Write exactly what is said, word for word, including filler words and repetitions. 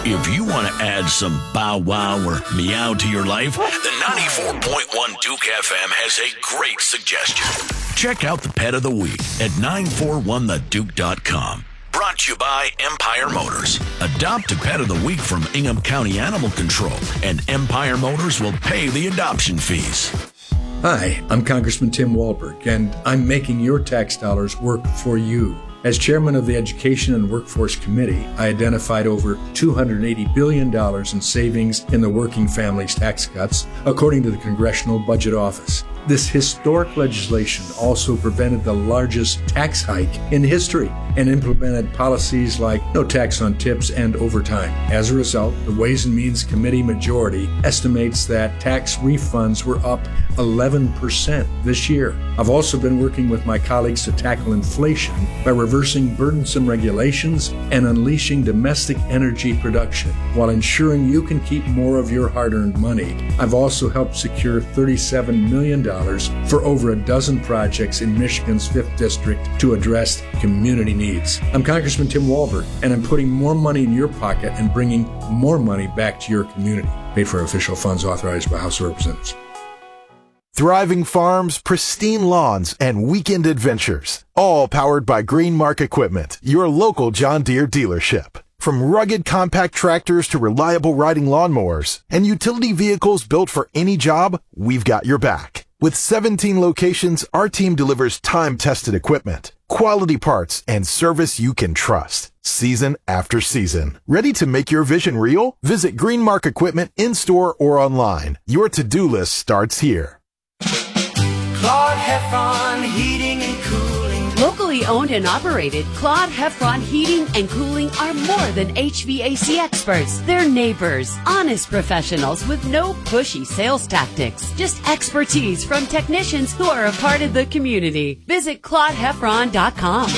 If you want to add some bow wow or meow to your life, the ninety-four point one Duke F M has a great suggestion. Check out the Pet of the Week at nine four one the duke dot com. Brought to you by Empire Motors. Adopt a Pet of the Week from Ingham County Animal Control, and Empire Motors will pay the adoption fees. Hi, I'm Congressman Tim Walberg, and I'm making your tax dollars work for you. As chairman of the Education and Workforce Committee, I identified over two hundred eighty billion dollars in savings in the working families tax cuts, according to the Congressional Budget Office. This historic legislation also prevented the largest tax hike in history and implemented policies like no tax on tips and overtime. As a result, the Ways and Means Committee majority estimates that tax refunds were up eleven percent this year. I've also been working with my colleagues to tackle inflation by reversing burdensome regulations and unleashing domestic energy production while ensuring you can keep more of your hard-earned money. I've also helped secure thirty-seven million dollars for over a dozen projects in Michigan's fifth District to address community needs. I'm Congressman Tim Walberg, and I'm putting more money in your pocket and bringing more money back to your community. Paid for official funds authorized by House of Representatives. Thriving farms, pristine lawns, and weekend adventures. All powered by Greenmark Equipment, your local John Deere dealership. From rugged compact tractors to reliable riding lawnmowers and utility vehicles built for any job, we've got your back. With seventeen locations, our team delivers time-tested equipment, quality parts, and service you can trust, season after season. Ready to make your vision real? Visit Greenmark Equipment in-store or online. Your to-do list starts here. Claude Heffron Heating and Cooling. Locally owned and operated, Claude Heffron Heating and Cooling are more than H V A C experts. They're neighbors, honest professionals with no pushy sales tactics. Just expertise from technicians who are a part of the community. Visit claude heffron dot com.